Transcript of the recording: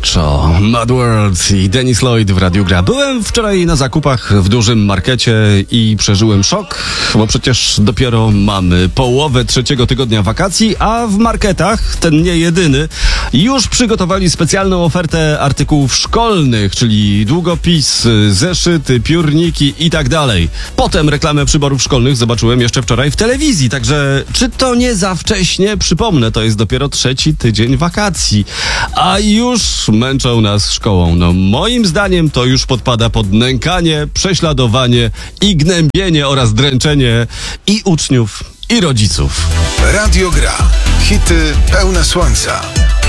Electro, Mad World i Dennis Lloyd w Radiu Gra. Byłem wczoraj na zakupach w dużym markecie i przeżyłem szok, bo przecież dopiero mamy połowę trzeciego tygodnia wakacji, a w marketach, ten nie jedyny, już przygotowali specjalną ofertę artykułów szkolnych, czyli długopis, zeszyty, piórniki i tak dalej. Potem reklamę przyborów szkolnych zobaczyłem jeszcze wczoraj w telewizji, także czy to nie za wcześnie? Przypomnę, to jest dopiero trzeci tydzień wakacji, a już męczą nas szkołą. No moim zdaniem to już podpada pod nękanie, prześladowanie i gnębienie oraz dręczenie i uczniów, i rodziców. Radio Gra. Hity pełne słońca.